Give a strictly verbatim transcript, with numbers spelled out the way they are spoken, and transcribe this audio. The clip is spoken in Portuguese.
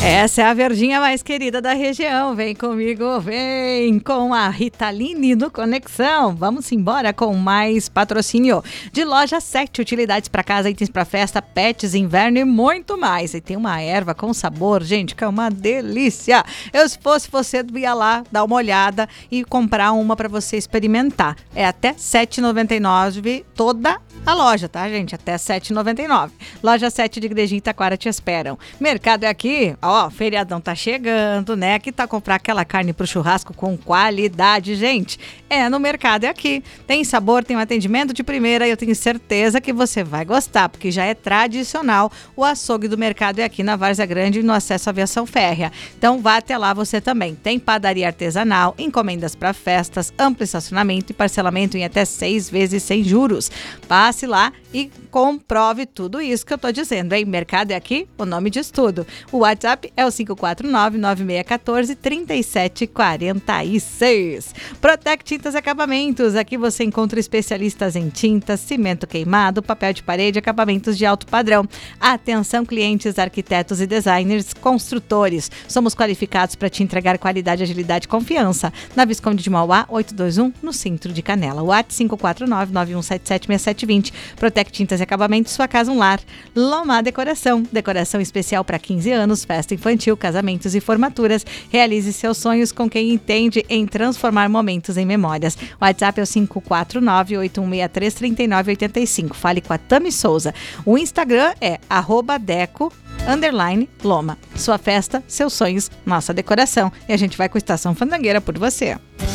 Essa é a verdinha mais querida da região. Vem comigo, vem com a Ritaline no Conexão. Vamos embora com mais patrocínio de Loja sete, utilidades para casa, itens para festa, pets, inverno e muito mais. E tem uma erva com sabor, gente, que é uma delícia. Eu, se fosse você, ia lá dar uma olhada e comprar uma para você experimentar. É até sete reais e noventa e nove centavos toda a loja, tá, gente? Até sete reais e noventa e nove centavos. Loja sete de Igrejinha e Taquara te esperam. Mercado é aqui, ó, feriadão tá chegando, né? Que tá comprar aquela carne pro churrasco com qualidade, gente. É, no mercado é aqui. Tem sabor, tem um atendimento de primeira e eu tenho certeza que você vai gostar, porque já é tradicional o açougue do mercado é aqui na Várzea Grande, no acesso à aviação férrea. Então vá até lá você também. Tem padaria artesanal, encomendas para festas, amplo estacionamento e parcelamento em até seis vezes sem juros. Passe lá e comprove tudo isso que eu tô dizendo, hein? Mercado é aqui, o nome diz tudo. O WhatsApp é o cinco quatro nove, nove seis um quatro, três sete quatro seis. Protec Tintas e Acabamentos. Aqui você encontra especialistas em tintas, cimento queimado, papel de parede, acabamentos de alto padrão. Atenção clientes, arquitetos e designers, construtores. Somos qualificados para te entregar qualidade, agilidade e confiança. Na Visconde de Mauá, oitocentos e vinte e um, no centro de Canela. WhatsApp cinco quatro nove, nove um sete sete, seis sete dois zero. Protec Tintas e Acabamentos, sua casa um lar. Lomar Decoração. Decoração especial para quinze anos, festa infantil, casamentos e formaturas. Realize seus sonhos com quem entende em transformar momentos em memórias. O WhatsApp é o cinco quatro nove, oito um seis três, três nove oito cinco. Fale com a Tami Souza. O Instagram é arroba deco underline Loma. Sua festa, seus sonhos, nossa decoração. E a gente vai com a Estação Fandangueira por você.